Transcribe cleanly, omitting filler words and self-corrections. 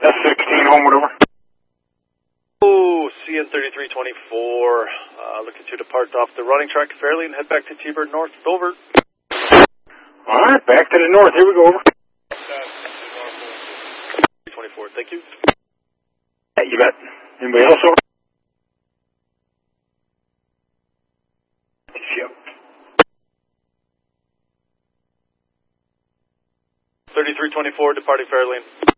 S16, homeward over. Oh, CN 3324, looking to depart off the running track at Fairley and head back to T-Bird North. Over. All right, back to the north. Here we go, over. 24, thank you. Yeah, you bet. Anybody else, over? Yep. 3324, departing Fairlane.